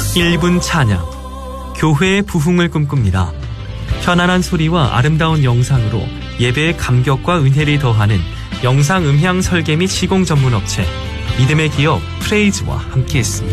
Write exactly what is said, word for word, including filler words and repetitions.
일 분 찬양, 교회의 부흥을 꿈꿉니다. 편안한 소리와 아름다운 영상으로 예배의 감격과 은혜를 더하는 영상 음향 설계 및 시공 전문 업체 믿음의 기업 프레이즈와 함께했습니다.